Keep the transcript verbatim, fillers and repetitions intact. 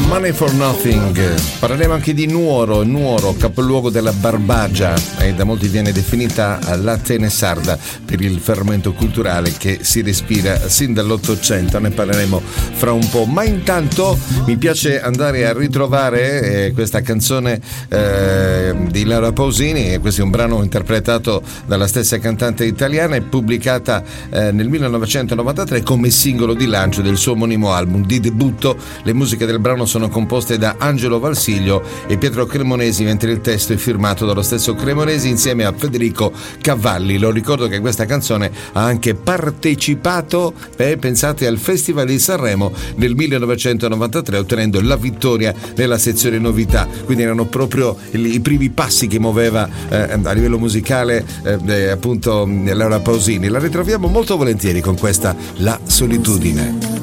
Money for Nothing. Parleremo anche di Nuoro, Nuoro, capoluogo della Barbagia, e da molti viene definita l'Atene sarda per il fermento culturale che si respira sin dall'Ottocento. Ne parleremo fra un po', ma intanto mi piace andare a ritrovare eh, questa canzone eh, di Laura Pausini. Questo è un brano interpretato dalla stessa cantante italiana e pubblicata eh, nel millenovecentonovantatré come singolo di lancio del suo omonimo album di debutto. Le musiche del brano sono composte da Angelo Valsiglio e Pietro Cremonesi, mentre il testo è firmato dallo stesso Cremonesi insieme a Federico Cavalli. Lo ricordo che questa canzone ha anche partecipato, eh, pensate, al Festival di Sanremo nel millenovecentonovantatré, ottenendo la vittoria nella sezione novità. Quindi erano proprio i, i primi passi che muoveva eh, a livello musicale eh, appunto Laura Pausini. La ritroviamo molto volentieri con questa La Solitudine.